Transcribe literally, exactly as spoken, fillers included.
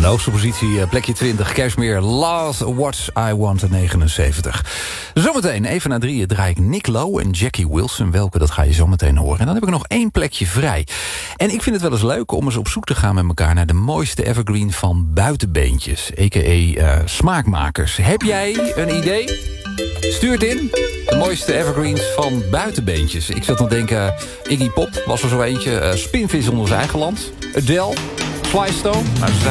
de hoogste positie, plekje twintig, Cashmere, Last What I Want negenenzeventig. Zometeen, even na drieën, draai ik Nick Lowe en Jackie Wilson. Welke, dat ga je zo meteen horen. En dan heb ik nog één plekje vrij. En ik vind het wel eens leuk om eens op zoek te gaan met elkaar... naar de mooiste evergreen van buitenbeentjes, a k a. Uh, smaakmakers. Heb jij een idee? Stuur het in. De mooiste evergreens van buitenbeentjes. Ik zat te denken, Iggy Pop was er zo eentje. Uh, Spinvis onder zijn eigen land. Adele, Flystone. Nou, ze zijn